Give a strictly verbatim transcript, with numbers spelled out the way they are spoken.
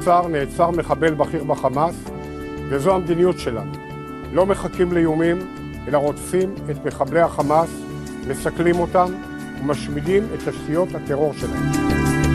מעצר נעצר מחבל בכיר בחמאס, וזו המדיניות שלנו. לא מחכים לאיומים, אלא רודפים את מחבלי החמאס, מסכלים אותם ומשמידים את תשתיות הטרור שלהם.